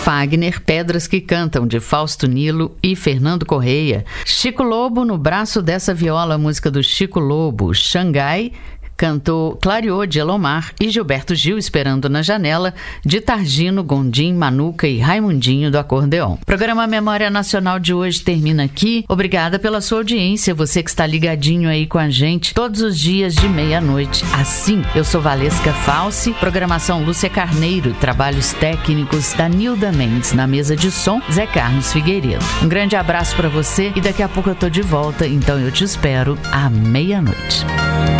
Fagner, Pedras que Cantam, de Fausto Nilo e Fernando Correia. Chico Lobo, No Braço dessa Viola, música do Chico Lobo. Xangai, cantou Clareou, de Elomar, e Gilberto Gil, Esperando na Janela, de Targino, Gondim, Manuca e Raimundinho, do acordeon. O programa Memória Nacional de hoje termina aqui. Obrigada pela sua audiência, você que está ligadinho aí com a gente todos os dias de meia-noite. Assim, eu sou Valesca Falsi, programação Lúcia Carneiro, trabalhos técnicos da Nilda Mendes, na mesa de som, Zé Carlos Figueiredo. Um grande abraço para você e daqui a pouco eu tô de volta, então eu te espero à meia-noite.